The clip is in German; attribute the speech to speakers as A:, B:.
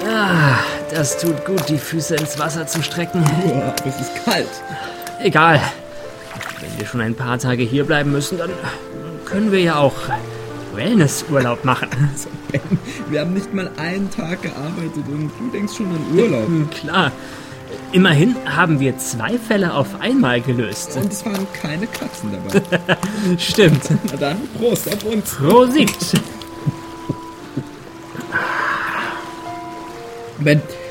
A: Das tut gut, die Füße ins Wasser zu strecken.
B: Boah, es ist kalt.
A: Egal. Wenn wir schon ein paar Tage hier bleiben müssen, dann können wir ja auch Wellnessurlaub machen.
B: Also Ben, wir haben nicht mal einen Tag gearbeitet und du denkst schon an Urlaub.
A: Klar. Immerhin haben wir 2 Fälle auf einmal gelöst.
B: Und es waren keine Katzen dabei.
A: Stimmt.
B: Na dann, Prost auf uns.
A: Prosit.
B: Ben,